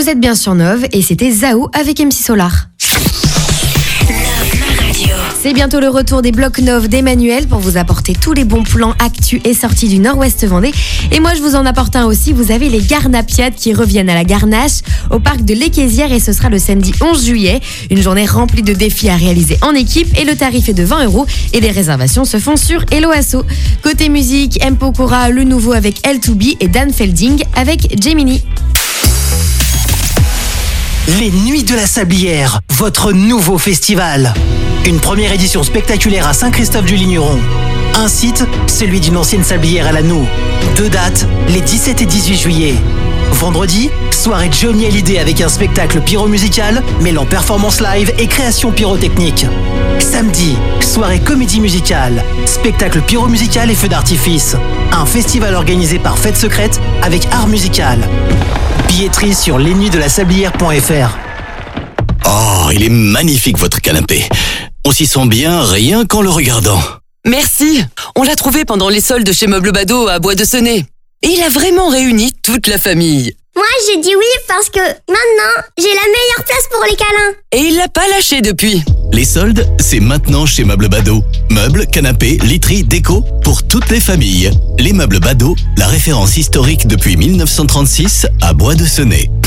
êtes bien sur Nove et c'était Zao avec MC Solar. C'est bientôt le retour des blocs Nove d'Emmanuel pour vous apporter tous les bons plans actus et sorties du Nord-Ouest Vendée. Et moi, je vous en apporte un aussi. Vous avez les Garnapiades qui reviennent à la Garnache au parc de l'Équézière et ce sera le samedi 11 juillet. Une journée remplie de défis à réaliser en équipe et le tarif est de 20 € et les réservations se font sur Hello Asso. Côté musique, M. Pokora, le nouveau avec L2B et Dan Felding avec Gemini. Les Nuits de la Sablière, votre nouveau festival. Une première édition spectaculaire à Saint-Christophe-du-Ligneron. Un site, celui d'une ancienne sablière à l'Anneau. 2 dates, les 17 et 18 juillet. Vendredi, soirée Johnny Hallyday avec un spectacle pyro-musical mêlant performance live et création pyrotechnique. Samedi, soirée comédie musicale, spectacle pyro-musical et feu d'artifice. Un festival organisé par Fête Secrète avec art musical. Billetterie sur lesnuitsdelasablière.fr. Oh, il est magnifique votre canapé. On s'y sent bien rien qu'en le regardant. Merci. On l'a trouvé pendant les soldes chez Meubles Bado à Bois de Senez. Et il a vraiment réuni toute la famille. Moi, j'ai dit oui parce que maintenant, j'ai la meilleure place pour les câlins. Et il l'a pas lâché depuis. Les soldes, c'est maintenant chez Meubles Bado. Meubles, canapés, literie, déco, pour toutes les familles. Les Meubles Bado, la référence historique depuis 1936 à Bois de Senez.